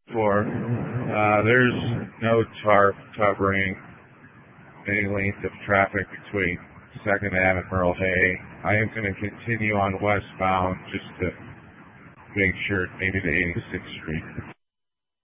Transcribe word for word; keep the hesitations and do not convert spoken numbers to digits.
for. Uh, there's no tarp covering any length of traffic between second Ave and Merle Hay. I am going to continue on westbound just to make sure, maybe to eighty-sixth Street.